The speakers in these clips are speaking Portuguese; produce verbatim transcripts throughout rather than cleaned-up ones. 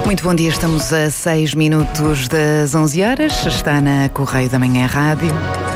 Muito bom dia, estamos a seis minutos das onze horas, está na Correio da Manhã Rádio.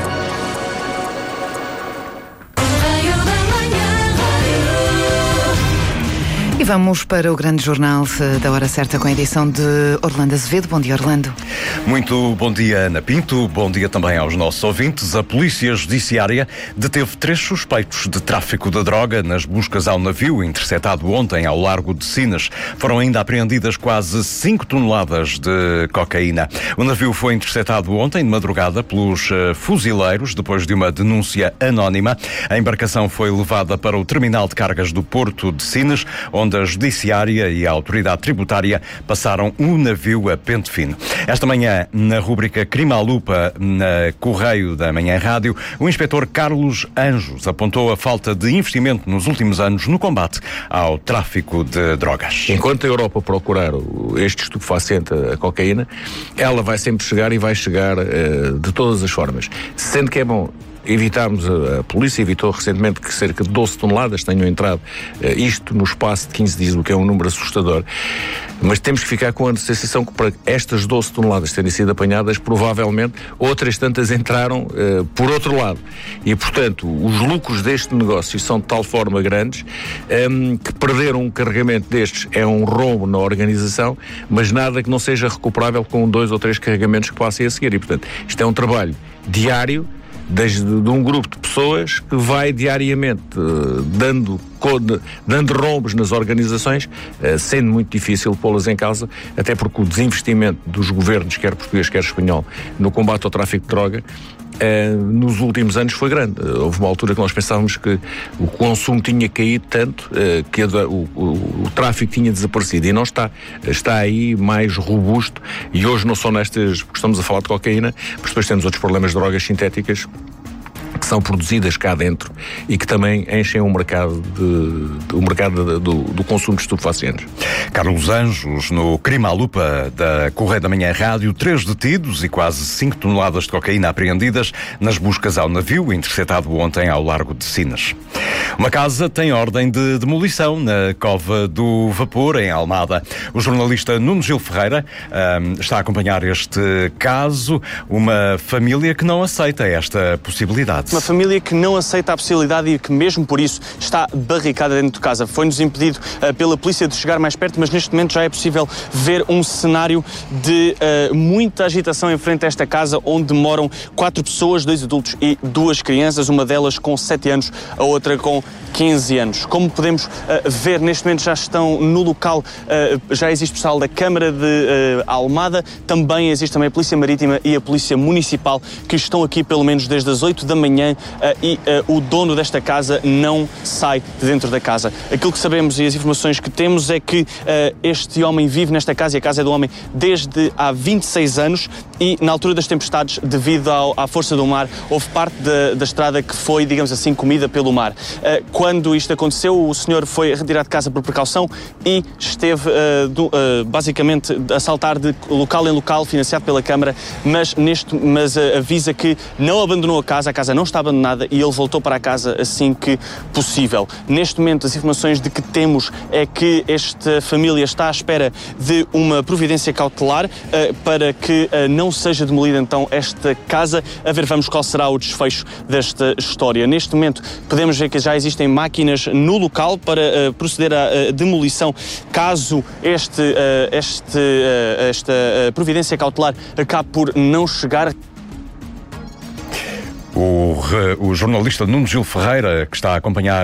E vamos para o grande jornal da hora certa com a edição de Orlando Azevedo. Bom dia, Orlando. Muito bom dia, Ana Pinto. Bom dia também aos nossos ouvintes. A Polícia Judiciária deteve três suspeitos de tráfico de droga nas buscas ao navio interceptado ontem ao largo de Sines. Foram ainda apreendidas quase cinco toneladas de cocaína. O navio foi interceptado ontem de madrugada pelos uh, fuzileiros depois de uma denúncia anónima. A embarcação foi levada para o terminal de cargas do Porto de Sines, onde a Judiciária e a Autoridade Tributária passaram um navio a pente fino. Esta manhã, na rúbrica Crime à Lupa, na Correio da Manhã Rádio, o inspetor Carlos Anjos apontou a falta de investimento nos últimos anos no combate ao tráfico de drogas. Enquanto a Europa procurar este estupefaciente, a cocaína, ela vai sempre chegar e vai chegar uh, de todas as formas. Sendo que é bom evitarmos, a, a polícia evitou recentemente que cerca de doze toneladas tenham entrado, uh, isto no espaço de quinze dias, o que é um número assustador, mas temos que ficar com a sensação que para estas doze toneladas terem sido apanhadas, provavelmente outras tantas entraram uh, por outro lado. E, portanto, os lucros deste negócio são de tal forma grandes um, que perder um carregamento destes é um rombo na organização, mas nada que não seja recuperável com dois ou três carregamentos que passem a seguir. E, portanto, isto é um trabalho diário Desde, de um grupo de pessoas que vai diariamente uh, dando, code, dando rombos nas organizações, uh, sendo muito difícil pô-las em causa, até porque o desinvestimento dos governos, quer português, quer espanhol, no combate ao tráfico de droga, Uh, nos últimos anos foi grande. Uh, houve uma altura que nós pensávamos que o consumo tinha caído tanto uh, que a, o, o, o tráfico tinha desaparecido, e não está. Está aí mais robusto, e hoje não só nestas, porque estamos a falar de cocaína, mas depois temos outros problemas de drogas sintéticas que são produzidas cá dentro e que também enchem o mercado, de, de, o mercado de, do, do consumo de estupefacientes. Carlos Anjos, no Crime à Lupa da Correio da Manhã Rádio, três detidos e quase cinco toneladas de cocaína apreendidas nas buscas ao navio interceptado ontem ao largo de Sines. Uma casa tem ordem de demolição na Cova do Vapor, em Almada. O jornalista Nuno Gil Ferreira um, está a acompanhar este caso. Uma família que não aceita esta possibilidade. Uma família que não aceita a possibilidade e que mesmo por isso está barricada dentro de casa. Foi-nos impedido uh, pela polícia de chegar mais perto, mas neste momento já é possível ver um cenário de uh, muita agitação em frente a esta casa, onde moram quatro pessoas, dois adultos e duas crianças, uma delas com sete anos, a outra com quinze anos. Como podemos uh, ver, neste momento já estão no local, uh, já existe pessoal da Câmara de uh, Almada, também existe também a Polícia Marítima e a Polícia Municipal, que estão aqui pelo menos desde as oito da manhã uh, e uh, o dono desta casa não sai de dentro da casa. Aquilo que sabemos e as informações que temos é que uh, este homem vive nesta casa, e a casa é do homem desde há vinte e seis anos, e na altura das tempestades, devido ao, à força do mar, houve parte da, da estrada que foi, digamos assim, comida pelo mar. Uh, quando isto aconteceu, o senhor foi retirado de casa por precaução e esteve uh, do, uh, basicamente a saltar de local em local, financiado pela Câmara, mas, neste, mas uh, avisa que não abandonou a casa, a casa não está abandonada, e ele voltou para a casa assim que possível. Neste momento, as informações de que temos é que esta família está à espera de uma providência cautelar uh, para que uh, não seja demolida então esta casa. A ver, vamos qual será o desfecho desta história. Neste momento, podemos ver que já existem máquinas no local para uh, proceder à uh, demolição, caso este, uh, este, uh, esta uh, providência cautelar acabe por não chegar. O, o jornalista Nuno Gil Ferreira, que está a acompanhar